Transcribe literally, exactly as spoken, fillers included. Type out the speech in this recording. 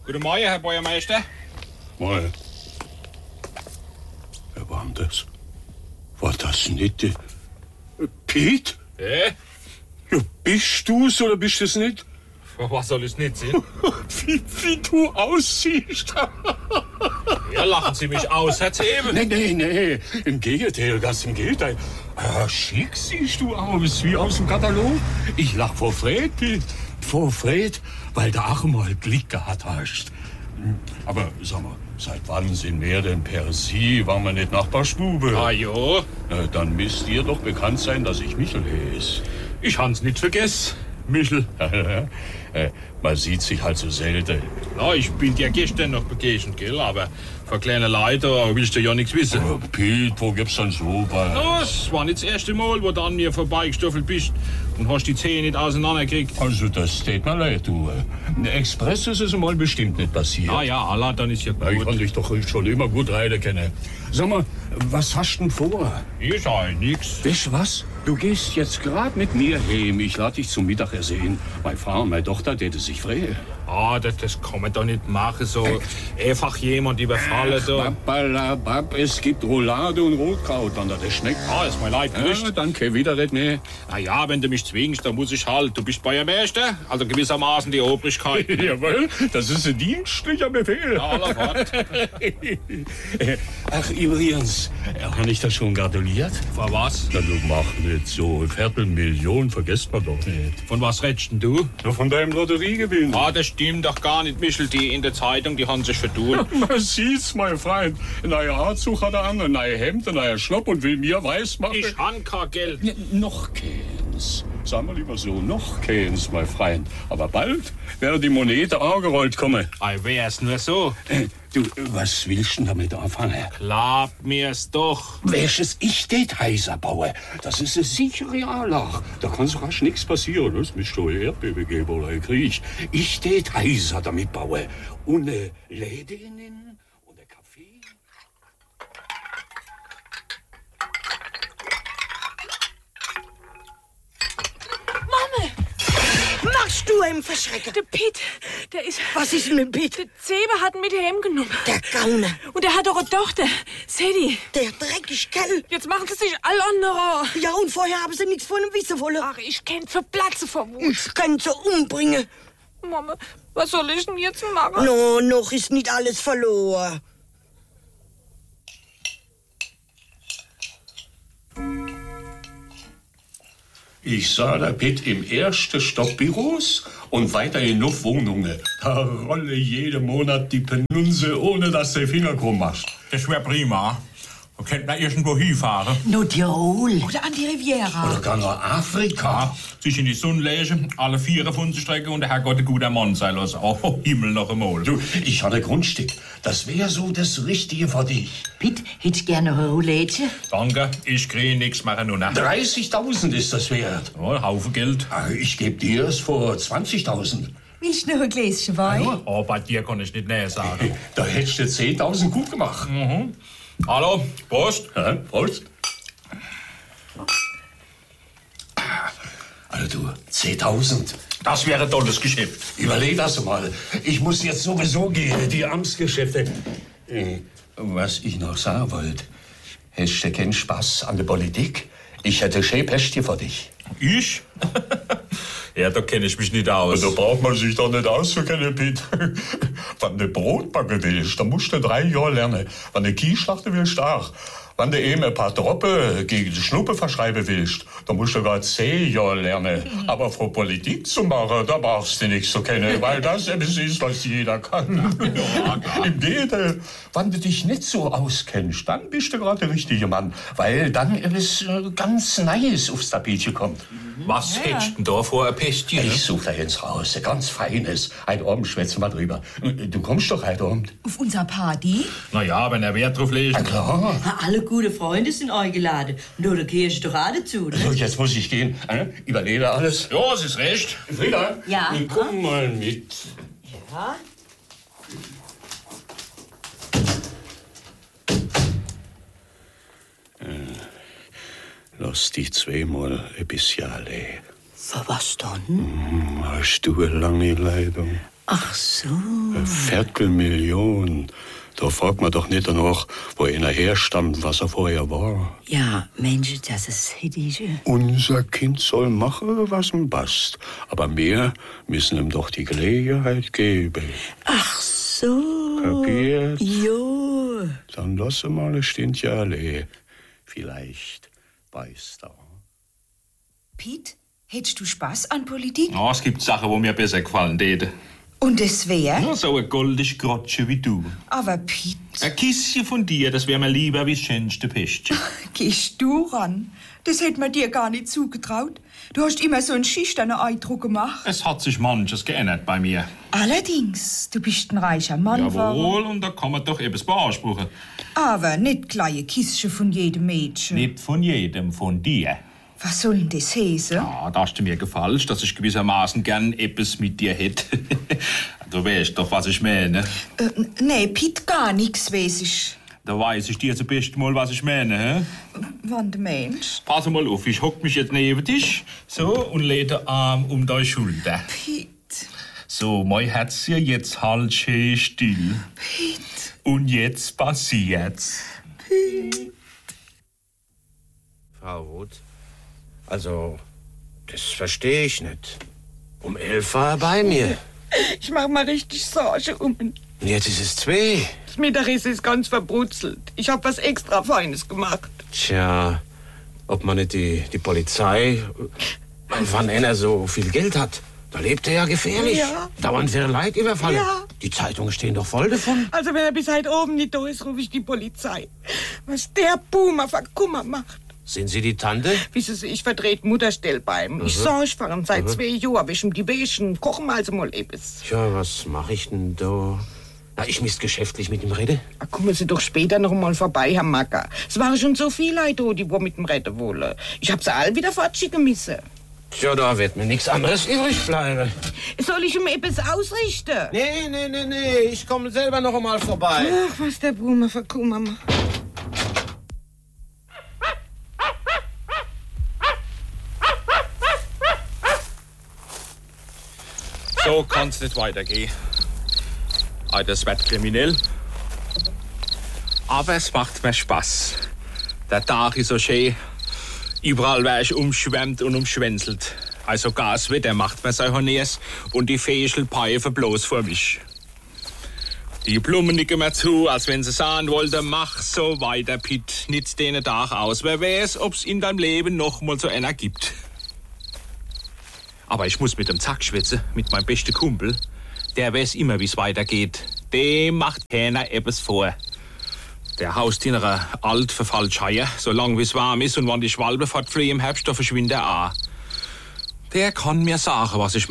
Guten Morgen, Herr Bäuermeister. Morgen. Wer war denn das? War das nicht der Piet? Hä? Ja, bist du's oder bist du's nicht? Was soll es nicht sein? wie, wie du aussiehst. Ja, lachen Sie mich aus, Herr Zeben. Nee, nee, nee. Im Gegenteil, ganz im Gegenteil. Ah, schick siehst du aus, wie aus dem Katalog. Ich lach vor Fred, Piet. Vor Fred, weil du auch mal Glück gehabt hast. Aber sag mal, seit wann sind wir denn per Sie? Waren wir nicht Nachbarstube? Ah, jo. Na, dann müsst ihr doch bekannt sein, dass ich Michel heiß. Ich hab's nicht vergessen. Michel. äh, man sieht sich halt so selten. Na, ich bin dir gestern noch begegnet, gell? Aber von kleinen Leiter willst du ja nichts wissen. Oh, Piet, wo gibt's denn so bei? Na, das war nicht das erste Mal, wo du an mir vorbeigestoffelt bist und hast die Zähne nicht auseinandergekriegt. Also, das tut mir leid, du. Express ist es mal bestimmt nicht passiert. Ah ja, Allah, dann ist ja gut. Na, ich fand dich doch schon immer gut reiten kennen. Sag mal, was hast du denn vor? Ich sag nix. Weißt du was? Du gehst jetzt grad mit mir heim. Ich lade dich zum Mittagessen. Meine Frau und meine Tochter täte sich freuen. Ah, das, das kann man doch nicht machen, so einfach jemand überfallen. So. Babalabab, es gibt Roulade und Rotkraut, wenn das schmeckt. Ah, ist mein Leid. Ja, danke, wieder nicht mehr. Na ja, wenn du mich zwingst, dann muss ich halt. Du bist Bäuermeister, also gewissermaßen die Obrigkeit. Jawohl, das ist ein dienstlicher Befehl. Ja, aller Fahrt. Ach, übrigens, habe ich das schon gratuliert? Von was? Na, du mach nicht so. Eine Viertelmillion vergesst man doch nicht. Von was redest denn du? Nur von deinem Lotteriegewinn. Ah, das stimmt doch gar nicht, Michel. Die in der Zeitung, die haben sich verdient. Man sieht's, mein Freund. Ein neuer Anzug hat er an, ein neuer Hemd, ein neuer Schlopp und will mir weiß machen. Ich han kein Geld. Ja, noch keins. Sag mal lieber so, noch keins, mein Freund. Aber bald werde die Monete angerollt kommen. Ei, wär's nur so. Äh, du, was willst du denn damit anfangen? Glaub mir's doch. Welches ich det heiser baue, das ist eine sichere Anlage. Da kann so rasch nichts passieren. Es müsste ein Erdbeben geben oder ein Krieg. Ich det heiser damit baue. Und eine Läde innen und ein Kaffee. Mama! Machst du einen Verschrecker? Der Piet, der ist... Was ist denn mit Piet? Der Zebe hat ihn mit heimgenommen. Der Gauner. Und er hat auch eine Tochter, Sadie. Der dreckig Kerl. Jetzt machen sie sich alle andere. Ja, und vorher haben sie nichts von ihm wissen wollen. Ach, ich kenn verplatze vor Wut. Ich kann sie umbringen. Mama, was soll ich denn jetzt machen? No, noch ist nicht alles verloren. Ich sah da Pitt im ersten Stock Büros und weiterhin noch Wohnungen. Da rolle jeden Monat die Penunse, ohne dass der Finger krumm machst. Das wär prima. Da könnte man irgendwo hinfahren. No Tirol. Oder an die Riviera. Oder gar nach Afrika. Ja, sich in die Sonne legen, alle vier von sich strecken und der Herrgott ein guter Mann sein lassen. Oh, Himmel noch einmal. Du, ich hatte Grundstück. Das wäre so das Richtige für dich. Pitt, hättest gerne eine Roulette? Danke, ich kriege nichts mehr nur nach. dreißigtausend ist das wert. Oh, ein Haufen Geld. Ah, ich gebe dir es vor zwanzigtausend. Willst du noch ein Gläschen Wein? Oh, bei dir kann ich nicht näher sagen. Da hättest du zehntausend gut gemacht. Mhm. Hallo, Prost. Ja, Prost. Also du, zehntausend. Das wäre ein tolles Geschäft. Überleg das mal. Ich muss jetzt sowieso gehen, die Amtsgeschäfte. Äh, Was ich noch sagen wollte. Hast du keinen Spaß an der Politik? Ich hätte schön Pest hier für dich. Ich? Ja, da kenne ich mich nicht aus. Da braucht man sich doch nicht auszukennen, Piet. Wenn du Brot backen willst, dann musst du drei Jahre lernen. Wenn du Kies schlachten willst, auch. Wenn du eben ein paar Tropfen gegen die Schnuppe verschreiben willst, dann musst du gerade zehn Jahre lernen. Aber für Politik zu machen, da brauchst du nichts zu kennen, weil das etwas ist, was jeder kann. Im Gegenteil, wenn du dich nicht so auskennst, dann bist du gerade der richtige Mann, weil dann etwas ganz Neues aufs Tapet kommt. Was ja. hättest du denn da vor ein Pestchen? Ich suche da jetzt raus, ein ganz feines. Heute Abend schwätzen wir drüber. Du kommst doch heute Abend. Auf unserer Party? Na ja, wenn er Wert drauf legt. Na klar. Na, alle gute Freunde sind eingeladen. Nur da gehst du doch auch dazu, ne? So, jetzt muss ich gehen. Überlebe alles. Ja, es ist recht. Frieda, Ja? komm mal mit. Ja? Lass dich zweimal ein bisschen allein. Für was dann? Hm, hast du eine lange Leitung? Ach so. Eine Viertelmillion. Da fragt man doch nicht danach, wo einer herstammt, was er vorher war. Ja, Mensch, das ist hideous. Unser Kind soll machen, was ihm passt. Aber wir müssen ihm doch die Gelegenheit geben. Ach so. Kapiert? Jo. Dann lass mal ein Stündchen allein. Vielleicht weiß er. Piet, hättest du Spaß an Politik? Oh, es gibt Sachen, wo mir besser gefallen täten. Und es wär? Ja, so ein goldiges Grotsche wie du. Aber Piet, Ein Kisschen von dir, das wär mir lieber wie das schönste Pestchen. gehst du ran? Das hätt man dir gar nicht zugetraut. Du hast immer so einen schüchternen Eindruck gemacht. Es hat sich manches geändert bei mir. Allerdings, du bist ein reicher Mann geworden. Jawohl, und da kann man doch etwas beanspruchen. Aber nicht kleine Kistchen von jedem Mädchen. Nicht von jedem, von dir. Was soll denn das heißen? Ja, da hast du mir gefallen, dass ich gewissermaßen gern etwas mit dir hätte. Du weißt doch, was ich meine. Äh, nee, Piet, gar nix, weiß ich. Da weiß ich dir zum besten Mal, was ich meine. Hä? Wann der Mensch? Pass mal auf, ich hock mich jetzt neben dich so und lege den Arm um deine Schulter. Piet. So, mein Herzchen, jetzt halt schön still. Piet. Und jetzt passiert's. Piet. Frau Roth, also, das verstehe ich nicht. Um elf war er bei mir. Ich mach mal richtig Sorge um ihn. Und jetzt ist es zwei. Das Mittagessen ist ganz verbrutzelt. Ich hab was extra Feines gemacht. Tja, ob man nicht die, die Polizei... Wann einer so viel Geld hat, da lebt er ja gefährlich. Ja. Dauernd wäre Leid überfallen. Ja. Die Zeitungen stehen doch voll davon. Also wenn er bis heute oben nicht da ist, rufe ich die Polizei. Was der Boomer für Kummer macht. Sind Sie die Tante? Wissen Sie, ich vertrete Mutterstell bei ihm. Ich sorge für ihn seit zwei Jahren. Wisch ihm die Wäschen, kochen wir also mal etwas. Tja, was mache ich denn da? Na, ich müsste geschäftlich mit ihm reden. Da kommen Sie doch später noch mal vorbei, Herr Macker. Es waren schon so viele Leute da, die wo mit dem retten wollen. Ich hab sie alle wieder fortschicken müssen. Tja, da wird mir nichts anderes übrig bleiben. Soll ich ihm etwas ausrichten? Nee, nee, nee, nee, ich komme selber noch einmal vorbei. Ach, was der Boomer für Kummer macht. So kann's nicht weitergehen. Ah, das wird kriminell. Aber es macht mir Spaß. Der Tag ist so schön. Überall wär ich umschwemmt und umschwänzelt. Also gar das Wetter macht mir so Horniers und die Fäschelpfeife bloß vor mich. Die Blumen nicken mir zu, als wenn sie sagen wollten, mach so weiter, Piet. Nitz den Tag aus. Wer weiß, ob's in deinem Leben noch mal so einer gibt. Aber ich muss mit dem Zack schwätzen, mit meinem besten Kumpel. Der weiß immer, wie's weitergeht. Dem macht keiner etwas vor. Der haust in einer alt verfallt Scheier, solange wie's warm ist und wann die Schwalbe fortfliehen im Herbst, da verschwindet er auch. Der kann mir sagen, was ich